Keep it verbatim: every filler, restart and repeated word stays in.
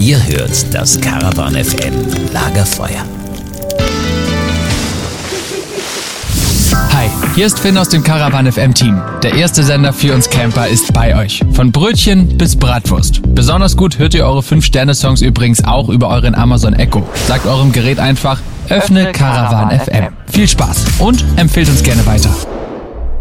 Ihr hört das Caravan F M Lagerfeuer. Hi, hier ist Finn aus dem Caravan F M Team. Der erste Sender für uns Camper ist bei euch. Von Brötchen bis Bratwurst. Besonders gut hört ihr eure fünf Sterne Songs übrigens auch über euren Amazon Echo. Sagt eurem Gerät einfach, öffne Caravan F M. Viel Spaß und empfehlt uns gerne weiter.